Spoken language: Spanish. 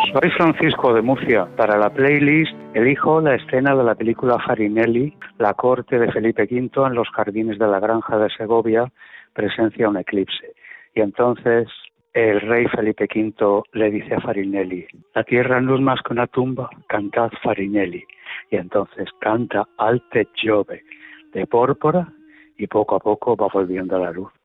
Soy Francisco de Murcia. Para la playlist elijo la escena de la película Farinelli, la corte de Felipe V en los jardines de la granja de Segovia presencia un eclipse. Y entonces el rey Felipe V le dice a Farinelli: la tierra no es más que una tumba, cantad Farinelli. Y entonces canta Alte Giove de pórpora y poco a poco va volviendo a la luz.